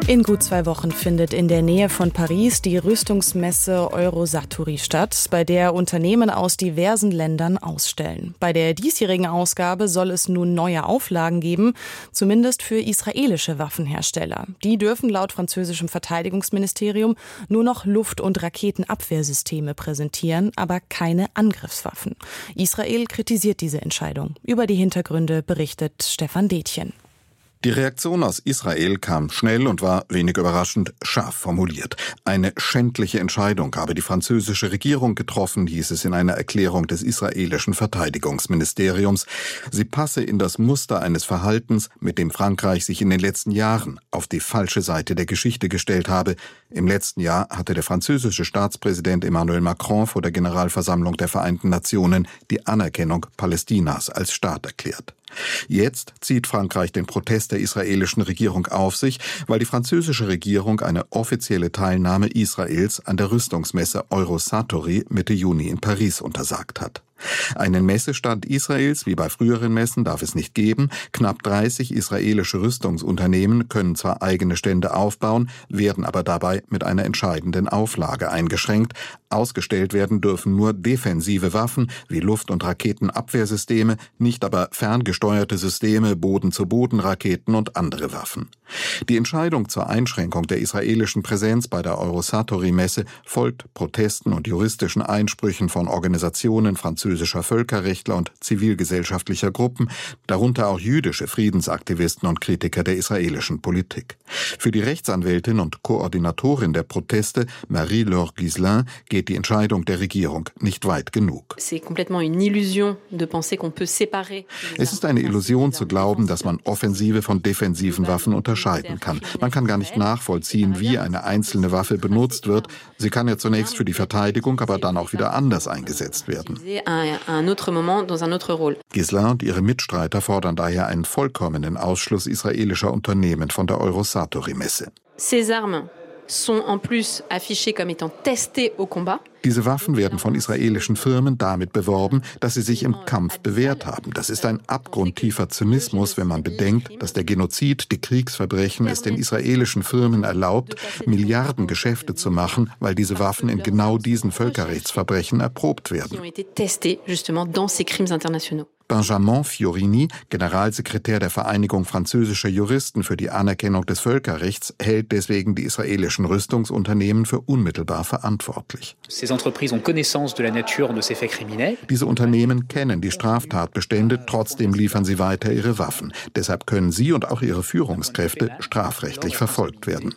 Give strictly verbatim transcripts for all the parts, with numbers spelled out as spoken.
In gut zwei Wochen findet in der Nähe von Paris die Rüstungsmesse Eurosatory statt, bei der Unternehmen aus diversen Ländern ausstellen. Bei der diesjährigen Ausgabe soll es nun neue Auflagen geben, zumindest für israelische Waffenhersteller. Die dürfen laut französischem Verteidigungsministerium nur noch Luft- und Raketenabwehrsysteme präsentieren, aber keine Angriffswaffen. Israel kritisiert diese Entscheidung. Über die Hintergründe berichtet Stefan Detjen. Die Reaktion aus Israel kam schnell und war, wenig überraschend, scharf formuliert. Eine schändliche Entscheidung habe die französische Regierung getroffen, hieß es in einer Erklärung des israelischen Verteidigungsministeriums. Sie passe in das Muster eines Verhaltens, mit dem Frankreich sich in den letzten Jahren auf die falsche Seite der Geschichte gestellt habe. Im letzten Jahr hatte der französische Staatspräsident Emmanuel Macron vor der Generalversammlung der Vereinten Nationen die Anerkennung Palästinas als Staat erklärt. Jetzt zieht Frankreich den Protest der israelischen Regierung auf sich, weil die französische Regierung eine offizielle Teilnahme Israels an der Rüstungsmesse Eurosatory Mitte Juni in Paris untersagt hat. Einen Messestand Israels wie bei früheren Messen darf es nicht geben. Knapp dreißig israelische Rüstungsunternehmen können zwar eigene Stände aufbauen, werden aber dabei mit einer entscheidenden Auflage eingeschränkt. Ausgestellt werden dürfen nur defensive Waffen wie Luft- und Raketenabwehrsysteme, nicht aber ferngesteuerte Systeme, Boden-zu-Boden-Raketen und andere Waffen. Die Entscheidung zur Einschränkung der israelischen Präsenz bei der Eurosatory-Messe folgt Protesten und juristischen Einsprüchen von Organisationen französischer Völkerrechtler und zivilgesellschaftlicher Gruppen, darunter auch jüdische Friedensaktivisten und Kritiker der israelischen Politik. Für die Rechtsanwältin und Koordinatorin der Proteste, Marie-Laure Ghislain, geht die Entscheidung der Regierung nicht weit genug. Es ist eine Illusion zu glauben, dass man offensive von defensiven Waffen unterscheiden kann. Man kann gar nicht nachvollziehen, wie eine einzelne Waffe benutzt wird. Sie kann ja zunächst für die Verteidigung, aber dann auch wieder anders eingesetzt werden. Ghislain und ihre Mitstreiter fordern daher einen vollkommenen Ausschluss israelischer Unternehmen von der Eurosatory-Messe. Ces armes sont en plus affichées comme étant testées au combat. Diese Waffen werden von israelischen Firmen damit beworben, dass sie sich im Kampf bewährt haben. Das ist ein abgrundtiefer Zynismus, wenn man bedenkt, dass der Genozid, die Kriegsverbrechen es den israelischen Firmen erlaubt, Milliarden Geschäfte zu machen, weil diese Waffen in genau diesen Völkerrechtsverbrechen erprobt werden. Benjamin Fiorini, Generalsekretär der Vereinigung französischer Juristen für die Anerkennung des Völkerrechts, hält deswegen die israelischen Rüstungsunternehmen für unmittelbar verantwortlich. Diese Unternehmen kennen die Straftatbestände, trotzdem liefern sie weiter ihre Waffen. Deshalb können sie und auch ihre Führungskräfte strafrechtlich verfolgt werden.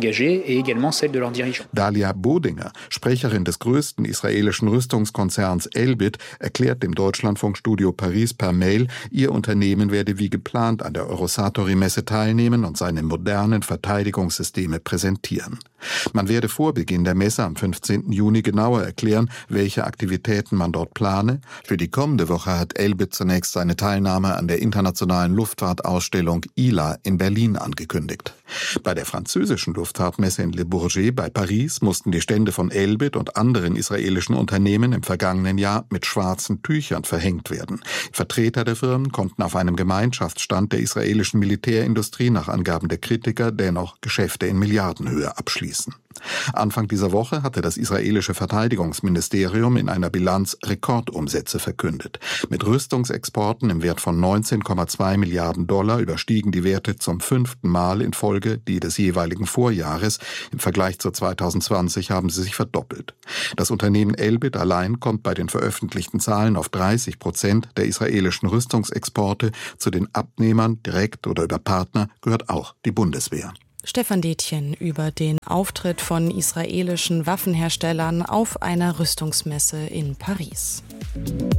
Dalia Bodinger, Sprecherin des größten israelischen Rüstungskonzerns Elbit, erklärt dem Deutschlandfunkstudio Paris per Mail, ihr Unternehmen werde wie geplant an der Eurosatory-Messe teilnehmen und seine modernen Verteidigungssysteme präsentieren. Man werde vor Beginn der Messe am fünfzehnten Juni genauer erklären, welche Aktivitäten man dort plane. Für die kommende Woche hat Elbit zunächst seine Teilnahme an der internationalen Luftfahrtausstellung I L A in Berlin angekündigt. Bei der französischen Luftfahrtmesse in Le Bourget bei Paris mussten die Stände von Elbit und anderen israelischen Unternehmen im vergangenen Jahr mit schwarzen Tüchern verhängt werden. Vertreter der Firmen konnten auf einem Gemeinschaftsstand der israelischen Militärindustrie nach Angaben der Kritiker dennoch Geschäfte in Milliardenhöhe abschließen. Anfang dieser Woche hatte das israelische Verteidigungsministerium in einer Bilanz Rekordumsätze verkündet. Mit Rüstungsexporten im Wert von neunzehn Komma zwei Milliarden Dollar überstiegen die Werte zum fünften Mal in Folge die des jeweiligen Vorjahres. Im Vergleich zu zweitausendzwanzig haben sie sich verdoppelt. Das Unternehmen Elbit allein kommt bei den veröffentlichten Zahlen auf dreißig Prozent der israelischen Rüstungsexporte. Zu den Abnehmern, direkt oder über Partner, gehört auch die Bundeswehr. Stefan Detjen über den Auftritt von israelischen Waffenherstellern auf einer Rüstungsmesse in Paris.